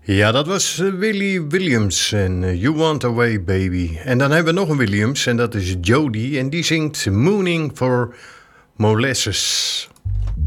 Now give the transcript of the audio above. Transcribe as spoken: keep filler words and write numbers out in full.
Ja, dat was uh, Willie Williams en uh, You Want Away Baby. En dan hebben we nog een Williams en dat is Jody en die zingt Mooning for Molasses.